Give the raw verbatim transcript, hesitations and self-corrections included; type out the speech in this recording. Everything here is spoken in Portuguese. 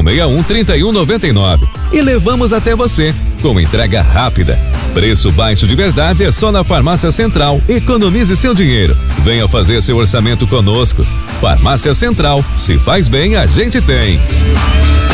seis um, três um nove nove e levamos até você, com entrega rápida. Preço baixo de verdade é só na Farmácia Central. Economize seu dinheiro. Venha fazer seu orçamento conosco. Farmácia Central, se faz bem, a gente tem.